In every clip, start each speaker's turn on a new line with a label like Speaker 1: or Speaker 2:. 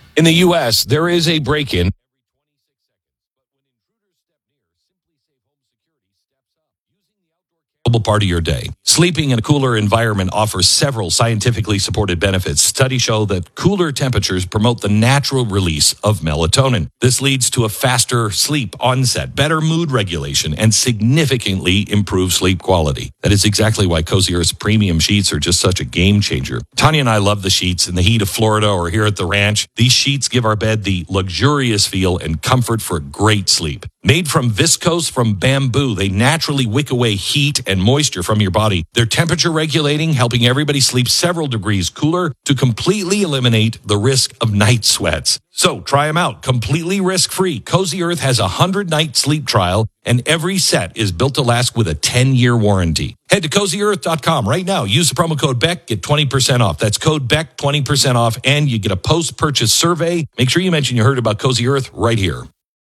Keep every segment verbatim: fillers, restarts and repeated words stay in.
Speaker 1: In the U S, there is a break-in. Part of your day. Sleeping in a cooler environment offers several scientifically supported benefits. Studies show that cooler temperatures promote the natural release of melatonin. This leads to a faster sleep onset, better mood regulation, and significantly improved sleep quality. That is exactly why Cozy Earth's premium sheets are just such a game changer. Tanya and I love the sheets in the heat of Florida or here at the ranch. These sheets give our bed the luxurious feel and comfort for great sleep. Made from viscose from bamboo, they naturally wick away heat and moisture from your body. They're temperature regulating, helping everybody sleep several degrees cooler to completely eliminate the risk of night sweats. So try them out, completely risk-free. Cozy Earth has a one hundred night sleep trial, and every set is built to last with a ten year warranty. Head to cozy earth dot com right now. Use the promo code Beck, get twenty percent off. That's code Beck, twenty percent off, and you get a post-purchase survey. Make sure you mention you heard about Cozy Earth right here.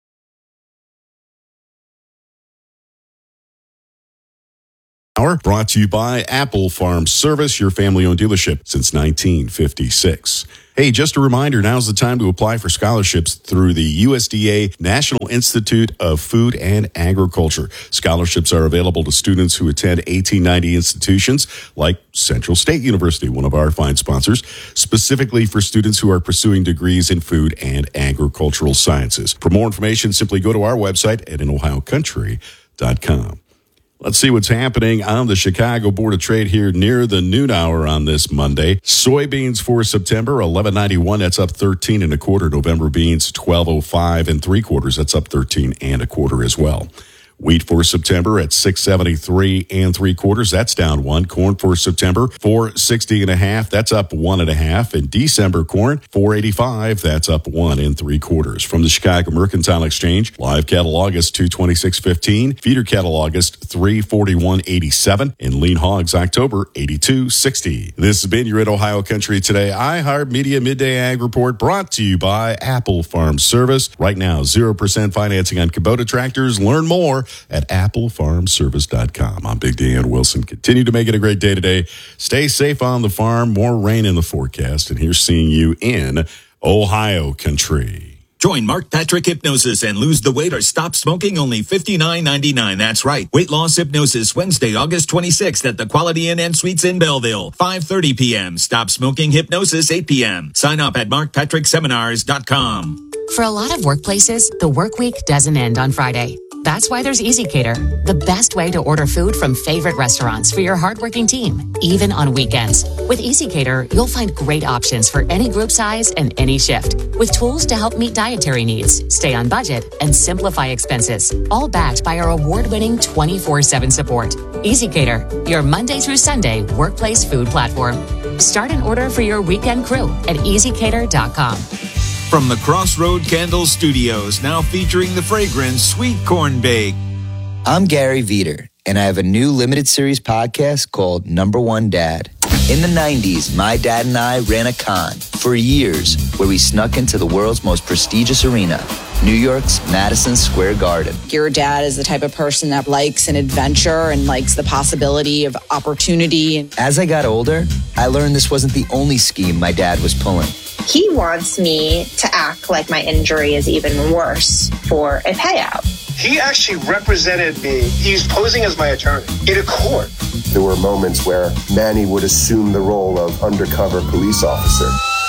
Speaker 2: Hour brought to you by Apple Farm Service, your family-owned dealership since nineteen fifty-six. Hey, just a reminder, now's the time to apply for scholarships through the U S D A National Institute of Food and Agriculture. Scholarships are available to students who attend eighteen ninety institutions like Central State University, one of our fine sponsors, specifically for students who are pursuing degrees in food and agricultural sciences. For more information, simply go to our website at in ohio country dot com. Let's see what's happening on the Chicago Board of Trade here near the noon hour on this Monday. Soybeans for September, eleven ninety-one. That's up thirteen and a quarter. November beans, twelve oh five and three quarters. That's up thirteen and a quarter as well. Wheat for September at six seventy-three and three quarters. That's down one. Corn for September, four sixty and a half. That's up one and a half. And December corn, four eighty-five. That's up one and three quarters. From the Chicago Mercantile Exchange, live cattle August two twenty-six fifteen. Feeder cattle August three forty-one eighty-seven. And lean hogs October eighty-two sixty. This has been your In Ohio Country Today iHeartMedia Midday Ag Report, brought to you by Apple Farm Service. Right now, zero percent financing on Kubota tractors. Learn more at apple farm service dot com. I'm Big Dan Wilson. Continue to make it a great day today. Stay safe on the farm. More rain in the forecast. And here's seeing you in Ohio Country.
Speaker 3: Join Mark Patrick Hypnosis and lose the weight or stop smoking, only fifty-nine ninety-nine. That's right. Weight Loss Hypnosis, Wednesday, August twenty-sixth at the Quality Inn and Suites in Belleville, five thirty p.m. Stop Smoking Hypnosis, eight p.m. Sign up at mark patrick seminars dot com.
Speaker 4: For a lot of workplaces, the work week doesn't end on Friday. That's why there's EasyCater, the best way to order food from favorite restaurants for your hardworking team, even on weekends. With EasyCater, you'll find great options for any group size and any shift, with tools to help meet dietary needs, stay on budget, and simplify expenses, all backed by our award-winning twenty-four seven support. EasyCater, your Monday through Sunday workplace food platform. Start an order for your weekend crew at easy cater dot com.
Speaker 3: From the Crossroad Candle Studios, now featuring the fragrance Sweet Corn Bake.
Speaker 5: I'm Gary Veter, and I have a new limited series podcast called Number One Dad. In the nineties, my dad and I ran a con for years where we snuck into the world's most prestigious arena, New York's Madison Square Garden.
Speaker 6: Your dad is the type of person that likes an adventure and likes the possibility of opportunity.
Speaker 5: As I got older, I learned this wasn't the only scheme my dad was pulling.
Speaker 7: He wants me to act like my injury is even worse for a payout.
Speaker 8: He actually represented me. He was posing as my attorney in a court.
Speaker 9: There were moments where Manny would assume the role of undercover police officer.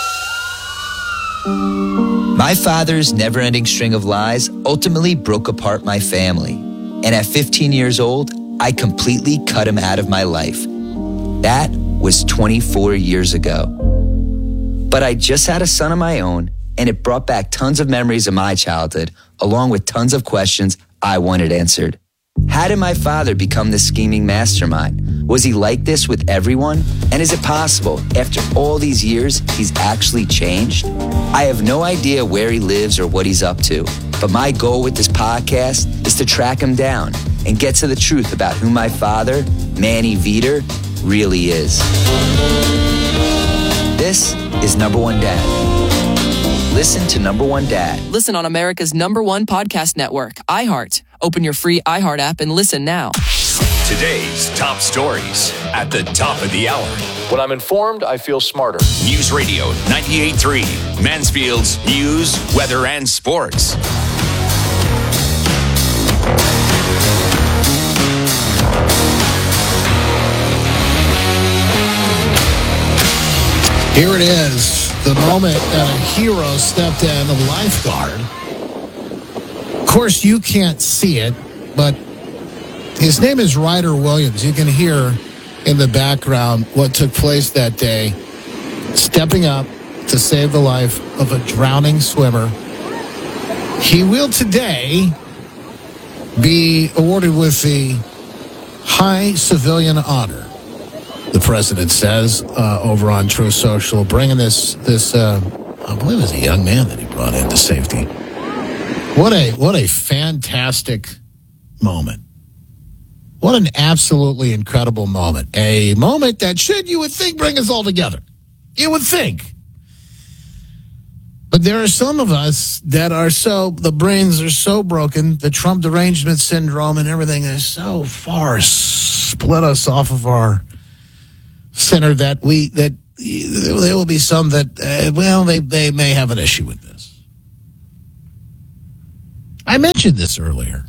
Speaker 5: My father's never-ending string of lies ultimately broke apart my family. And at fifteen years old, I completely cut him out of my life. That was twenty-four years ago. But I just had a son of my own, and it brought back tons of memories of my childhood, along with tons of questions I wanted answered. How did my father become this scheming mastermind? Was he like this with everyone? And is it possible, after all these years, he's actually changed? I have no idea where he lives or what he's up to, but my goal with this podcast is to track him down and get to the truth about who my father, Manny Veter, really is. This is Number One Dad. Listen to Number One Dad.
Speaker 10: Listen on America's number one podcast network, iHeart. Open your free iHeart app and listen now.
Speaker 3: Today's top stories at the top of the hour.
Speaker 10: When I'm informed, I feel smarter.
Speaker 3: News Radio ninety-eight point three, Mansfield's news, weather, and sports.
Speaker 11: Here it is, the moment that a hero stepped in, a lifeguard. Of course, you can't see it, but his name is Ryder Williams. You can hear in the background what took place that day, stepping up to save the life of a drowning swimmer. He will today be awarded with the High Civilian Honor, the president says uh, over on True Social, bringing this, this uh, I believe it was a young man that he brought into safety. What a, what a fantastic moment. What an absolutely incredible moment. A moment that should, you would think, bring us all together. You would think. But there are some of us that are so, the brains are so broken, the Trump derangement syndrome and everything is so far split us off of our center that we, that there will be some that, uh, well, they, they may have an issue with this. I mentioned this earlier.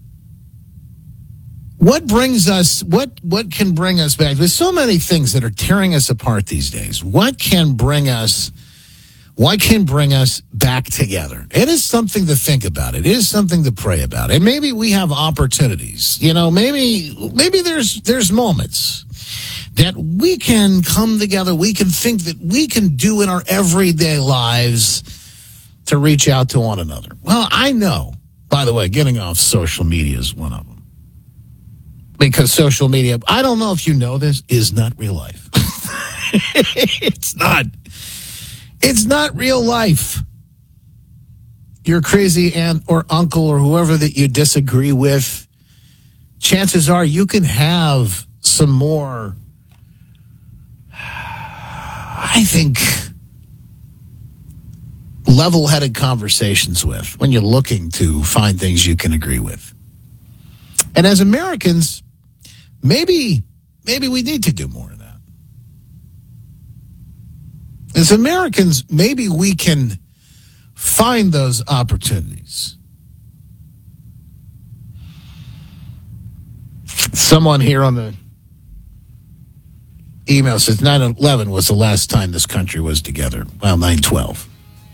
Speaker 11: What brings us, what, what can bring us back? There's so many things that are tearing us apart these days. What can bring us, what can bring us back together? It is something to think about. It is something to pray about. And maybe we have opportunities. You know, maybe, maybe there's, there's moments that we can come together, we can think that we can do in our everyday lives to reach out to one another. Well, I know, by the way, getting off social media is one of them. Because social media, I don't know if you know this, is not real life. It's not. It's not real life. Your crazy aunt or uncle or whoever that you disagree with, chances are you can have some more, I think, level-headed conversations with when you're looking to find things you can agree with. And as Americans, maybe, maybe we need to do more of that. As Americans, maybe we can find those opportunities. Someone here on the email says nine eleven was the last time this country was together. Well, nine twelve.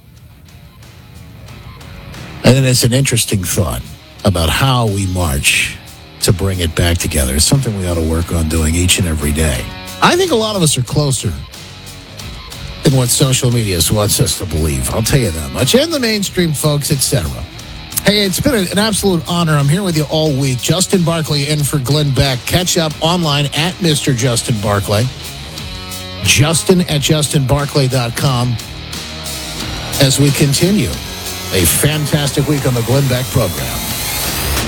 Speaker 11: And then it's an interesting thought about how we march to bring it back together. It's something we ought to work on doing each and every day. I think a lot of us are closer than what social media wants us to believe. I'll tell you that much. And the mainstream folks, et cetera. Hey, it's been an absolute honor. I'm here with you all week. Justin Barclay in for Glenn Beck. Catch up online at Mister Justin Barclay. Justin at justin barclay dot com as we continue a fantastic week on the Glenn Beck program.